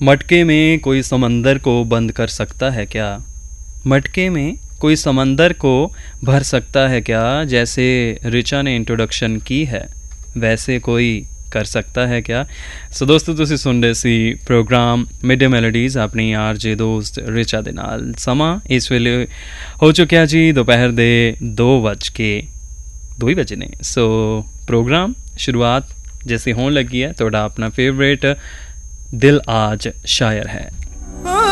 मटके में कोई समंदर को बंद कर सकता है क्या? मटके में कोई समंदर को भर सकता है क्या? जैसे रिचा ने इंट्रोडक्शन की है वैसे कोई कर सकता है क्या? ਸੋ ਦੋਸਤੋ ਤੁਸੀਂ ਸੁਣ ਰਹੇ ਸੀ ਪ੍ਰੋਗਰਾਮ ਮਿਡੇ ਮੈਲੋਡੀਜ਼ ਆਪਣੀ ਆਰਜੇ ਦੋਸਤ ਰਿਚਾ ਦੇ ਨਾਲ। ਸਮਾਂ ਇਸ ਵੇਲੇ ਹੋ ਚੁੱਕਿਆ ਜੀ ਦੁਪਹਿਰ ਦੇ 2 ਹੀ ਵਜੇ ਨੇ। ਸੋ ਪ੍ਰੋਗਰਾਮ ਸ਼ੁਰੂਆਤ ਜੈਸੇ ਹੋਣ ਲੱਗੀ ਹੈ। ਤੁਹਾਡਾ ਆਪਣਾ ਫੇਵਰੇਟ ਦਿਲ ਆਜ ਸ਼ਾਇਰ ਹੈ।